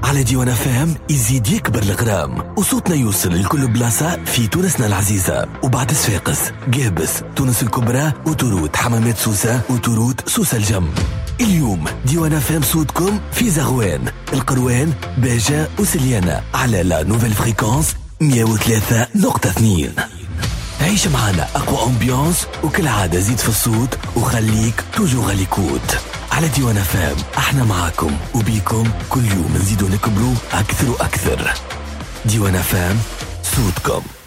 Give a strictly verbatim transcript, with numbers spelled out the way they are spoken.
على ديوان فام يزيد يكبر الغرام وصوتنا يوصل لكل بلاصة في تونسنا العزيزة وبعد صفاقس قابس تونس الكبرى وتروت حمامات سوسة وتروت سوسة الجم. اليوم ديوان فام صوتكم في زغوان القروان باجة وسليانة على لا نوفيل فريكونس مية وثلاثة نقطة اثنين. عيش معنا أقوى أمبيانس وكل عادة زيد في الصوت وخليك توجو غاليكوت على ديوان فام. احنا معاكم وبيكم كل يوم نزيدو نكبرو أكثر وأكثر. ديوان فام صوتكم.